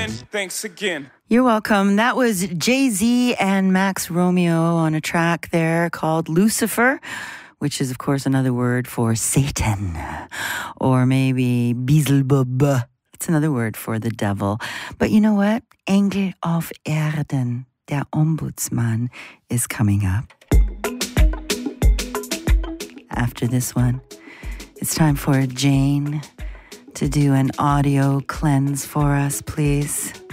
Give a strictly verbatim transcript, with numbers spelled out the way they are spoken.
again. Thanks again. You're welcome. That was Jay-Z and Max Romeo on a track there called Lucifer, which is, of course, another word for Satan. Or maybe Beelzebub. That's another word for the devil. But you know what? Engel auf Erden, der Ombudsmann, is coming up. After this one, it's time for Jane to do an audio cleanse for us, please.